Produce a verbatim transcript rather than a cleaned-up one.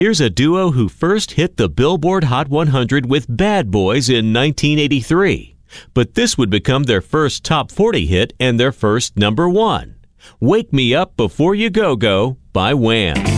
Here's a duo who first hit the Billboard Hot one hundred with Bad Boys in nineteen eighty-three. But this would become their first top forty hit and their first number one. Wake Me Up Before You Go Go by Wham!